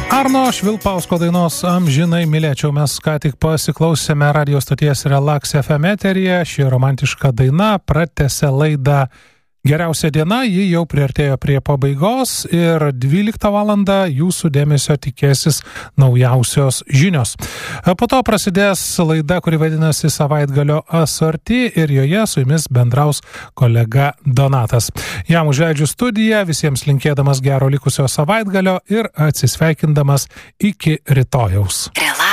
Arno Švilpausko dainos Amžinai mylėčiau mes ką tik pasiklausėme radio stoties Relax FM eteryje. Ši romantiška daina pratęsė laidą Geriausia diena, ji jau priartėjo prie pabaigos ir 12 valandą jūsų dėmesio tikėsis naujausios žinios. Po to prasidės laida, kuri vadinasi Savaitgalio asorti ir joje su jumis bendraus kolega Donatas. Jam užleidžiu studiją, visiems linkėdamas gero likusio savaitgalio ir atsisveikindamas iki rytojaus.